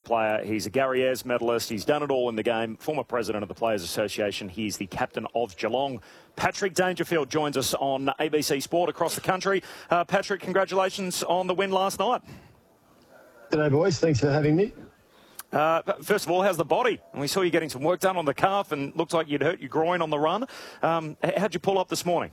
player. He's a Gary Ayres medalist. He's done it all in the game. Former president of the Players Association. He's the captain of Geelong. Patrick Dangerfield joins us on ABC Sport across the country. Patrick, congratulations on the win last night. G'day, boys. Thanks for having me. First of all, how's the body? And we saw you getting some work done on the calf and looked like you'd hurt your groin on the run. How'd you pull up this morning?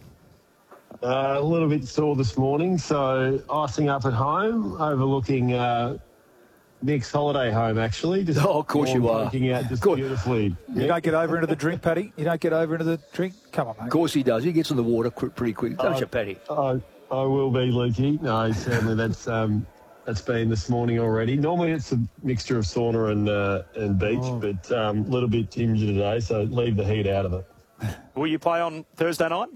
A little bit sore this morning, so icing up at home, overlooking Nick's holiday home, actually. Just of course you are. Looking out just beautifully. You don't get over into the drink, Paddy? You don't get over into the drink? Come on, mate. Of course he does. He gets in the water pretty quick, don't you, Paddy? I will be, Lukey. No, certainly that's been this morning already. Normally it's a mixture of sauna and beach, but a little bit tinged today, so leave the heat out of it. Will you play on Thursday night?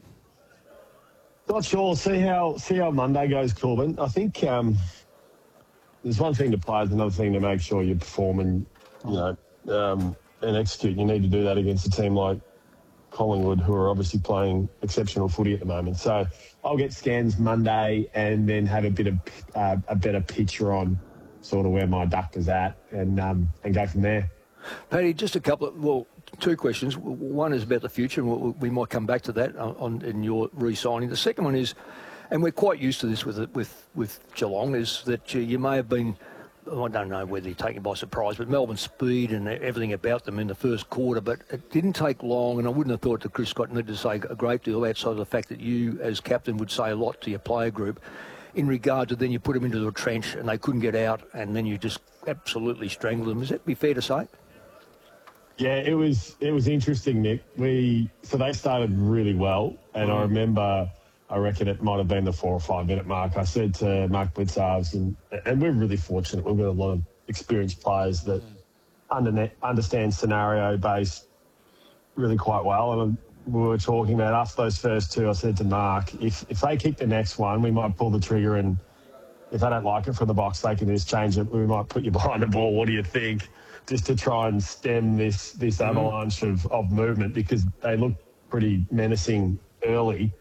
Not sure. See how Monday goes, Corbin. I think there's one thing to play, there's another thing to make sure you perform and and execute. You need to do that against a team like Collingwood, who are obviously playing exceptional footy at the moment. So I'll get scans Monday and then have a better picture on sort of where my duck is at and go from there. Paddy, just two questions. One is about the future, and we might come back to that in your re-signing. The second one is, and we're quite used to this with Geelong, is that you may have been, I don't know whether you're taken by surprise, but Melbourne's speed and everything about them in the first quarter, but it didn't take long, and I wouldn't have thought that Chris Scott needed to say a great deal outside of the fact that you, as captain, would say a lot to your player group in regard to then you put them into the trench and they couldn't get out, and then you just absolutely strangled them. Is that be fair to say? Yeah, it was interesting, Nick. So they started really well, and I reckon it might have been the 4 or 5 minute mark. I said to Mark Blitzarves, and we're really fortunate. We've got a lot of experienced players that understand scenario based really quite well. And we were talking about after those first two. I said to Mark, if they kick the next one, we might pull the trigger, and if they don't like it from the box, they can just change it. We might put you behind the ball. What do you think? Just to try and stem this avalanche of movement, because they look pretty menacing early.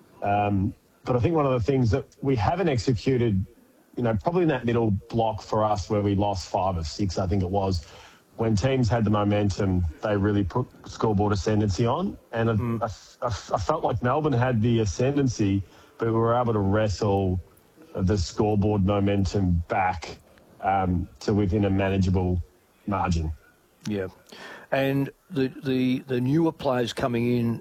But I think one of the things that we haven't executed, probably in that middle block for us where we lost 5 of 6, I think it was, when teams had the momentum, they really put scoreboard ascendancy on. And I felt like Melbourne had the ascendancy, but we were able to wrestle the scoreboard momentum back to within a manageable margin. Yeah, and the newer players coming in,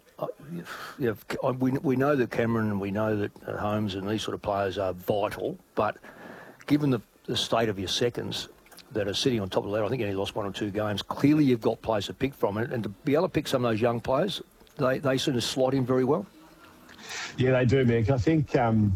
we know that Cameron and we know that Holmes and these sort of players are vital, but given the state of your seconds that are sitting on top of that, I think you only lost 1 or 2 games. Clearly, you've got players to pick from, and to be able to pick some of those young players, they sort of slot in very well. Yeah, they do, Mick. I think, and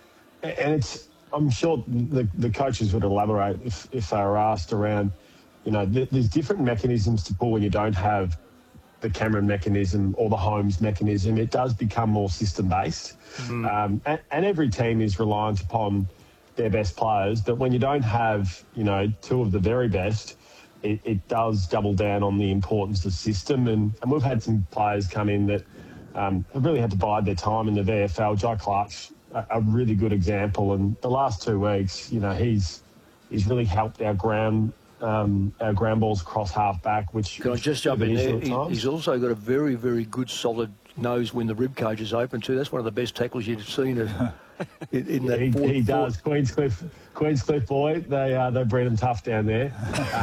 I'm sure the coaches would elaborate if they were asked around. There's different mechanisms to pull when you don't have the Cameron mechanism or the Holmes mechanism. It does become more system-based. And every team is reliant upon their best players. But when you don't have, 2 of the very best, it does double down on the importance of system. And we've had some players come in that have really had to bide their time in the VFL. Jai Clark's a really good example. And the last 2 weeks, he's really helped our ground balls across half-back, which... Can I just jump in there? He's also got a very, very good, solid nose when the rib cage is open too. That's one of the best tackles you've seen in that. He does. Queenscliff boy, they breed him tough down there.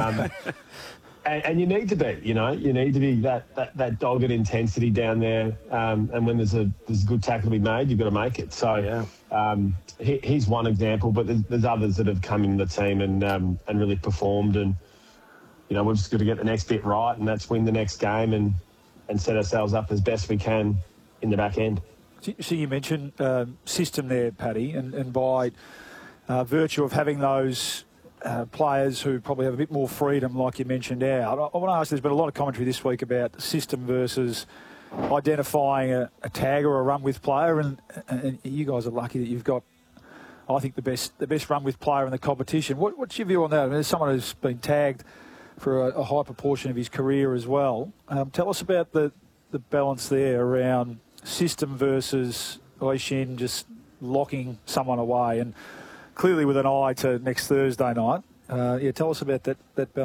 And you need to be, you need to be that dogged intensity down there. And when there's a good tackle to be made, you've got to make it. So he's one example, but there's others that have come in the team and really performed. And, we've just got to get the next bit right, and that's win the next game and set ourselves up as best we can in the back end. So you mentioned system there, Paddy, and by virtue of having those players who probably have a bit more freedom, like you mentioned out. I want to ask, there's been a lot of commentary this week about system versus identifying a tag or a run-with player, and you guys are lucky that you've got, I think, the best run-with player in the competition. What's your view on that? I mean, there's someone who's been tagged for a high proportion of his career as well. Tell us about the balance there around system versus Oishin just locking someone away, and clearly with an eye to next Thursday night. Tell us about that balance.